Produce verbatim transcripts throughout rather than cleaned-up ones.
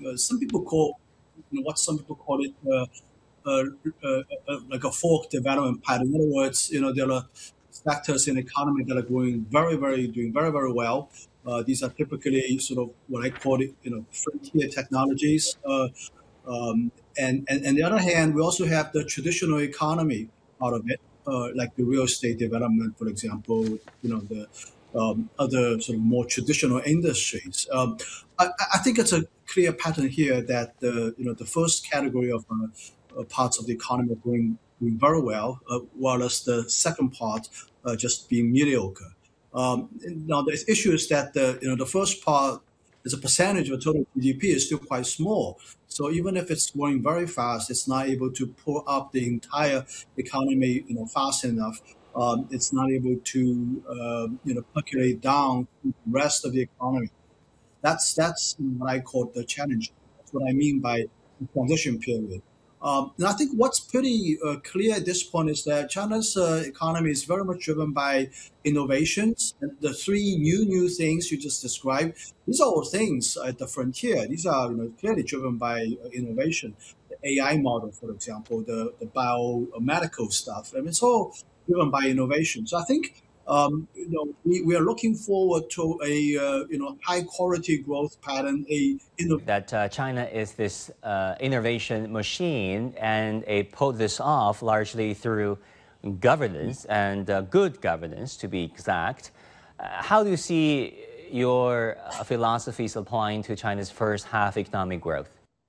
uh, some people call, you know, what some people call it, uh, uh, uh, uh, like a fork development pattern. In other words, you know, there are sectors in the economy that are going very, very, doing very, very well. Uh, these are typically sort of what I call it, you know, frontier technologies. Uh, um, and, and, and the other hand, we also have the traditional economy out of it, uh, like the real estate development, for example, you know, the um, other sort of more traditional industries. Um, I, I think it's a clear pattern here that the, you know, the first category of uh, uh, parts of the economy are going, doing very well, uh, whereas the second part uh, just being mediocre. Um, now, the issue is that the, you know, the first part, as a percentage of total G D P, is still quite small. So even if it's growing very fast, it's not able to pull up the entire economy, you know, fast enough. Um, it's not able to, uh, you know, percolate down the rest of the economy. That's that's what I call the challenge. That's what I mean by the transition period. Um, and I think what's pretty uh, clear at this point is that China's uh, economy is very much driven by innovations. And the three new new things you just described, these are all things at the frontier. These are, you know, clearly driven by uh, innovation. The A I model, for example, the the biomedical stuff. I mean, it's all driven by innovation. So I think um, you know, we, we are looking forward to a uh, you know high quality growth pattern. A that uh, China is this uh, innovation machine, and it pulled this off largely through governance and uh, good governance, to be exact. Uh, how do you see your uh, philosophies applying to China's first half economic growth?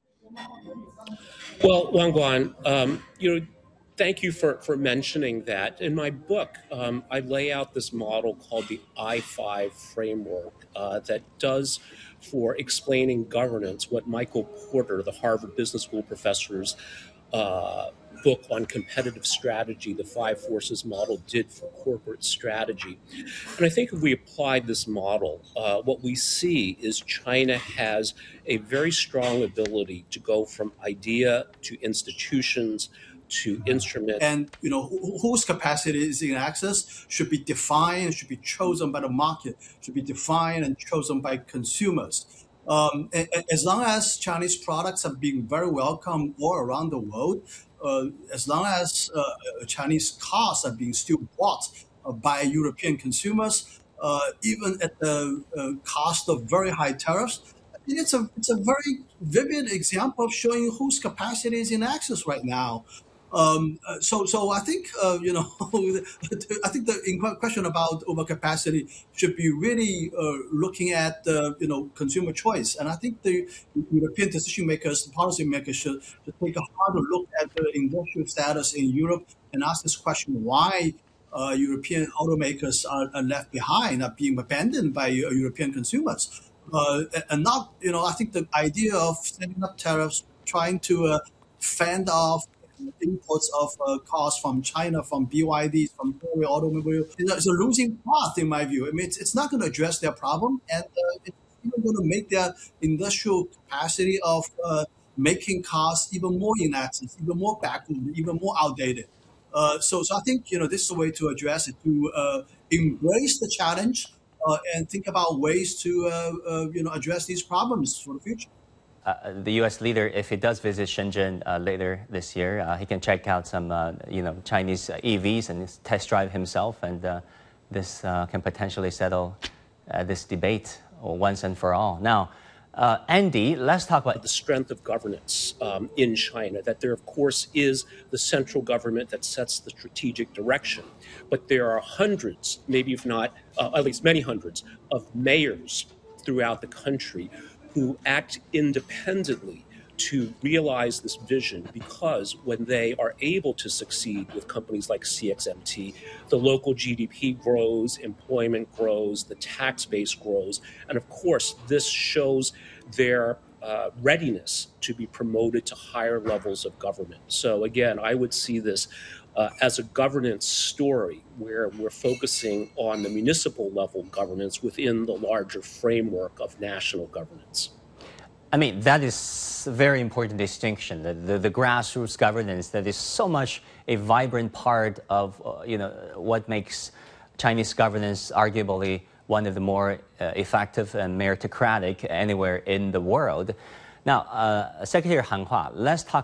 Well, Wang Guan, um, you know. Thank you for, for mentioning that. In my book, um, I lay out this model called the I five framework uh, that does for explaining governance what Michael Porter, the Harvard Business School professor's uh, book on competitive strategy, the Five Forces model, did for corporate strategy. And I think if we applied this model, uh, what we see is China has a very strong ability to go from idea to institutions to instrument. And, you know, wh- whose capacity is in access should be defined, should be chosen by the market, should be defined and chosen by consumers. Um, a- a- as long as Chinese products are being very welcome all around the world, uh, as long as uh, Chinese cars are being still bought uh, by European consumers, uh, even at the uh, cost of very high tariffs, it's a it's a very vivid example of showing whose capacity is in access right now. Um, uh, so, so I think uh, you know, I think the in question about overcapacity should be really uh, looking at uh, you know consumer choice, and I think the European decision makers, the policy makers, should, should take a harder look at the industrial status in Europe and ask this question: why uh, European automakers are, are left behind, are being abandoned by uh, European consumers, uh, and not you know I think the idea of setting up tariffs, trying to uh, fend off imports of uh, cars from China, from B Y Ds, from Korea automobile, you know, it's a losing path in my view. I mean, it's, it's not going to address their problem, and uh, it's even going to make their industrial capacity of uh, making cars even more inaccess, even more backward, even more outdated. Uh, so, so I think you know this is a way to address it, to uh, embrace the challenge uh, and think about ways to uh, uh, you know address these problems for the future. Uh, the U S leader, if he does visit Shenzhen uh, later this year, uh, he can check out some, uh, you know, Chinese uh, E Vs and test drive himself, and uh, this uh, can potentially settle uh, this debate once and for all. Now, uh, Andy, let's talk about the strength of governance um, in China. That there, of course, is the central government that sets the strategic direction, but there are hundreds, maybe if not, uh, at least many hundreds, of mayors throughout the country who act independently to realize this vision, because when they are able to succeed with companies like C X M T, the local G D P grows, employment grows, the tax base grows, and of course this shows their uh, readiness to be promoted to higher levels of government. So again, I would see this Uh, as a governance story where we're focusing on the municipal level governance within the larger framework of national governance. I mean, that is a very important distinction, the, the, the grassroots governance that is so much a vibrant part of, uh, you know, what makes Chinese governance arguably one of the more uh, effective and meritocratic anywhere in the world. Now, uh, Secretary Han Hua, let's talk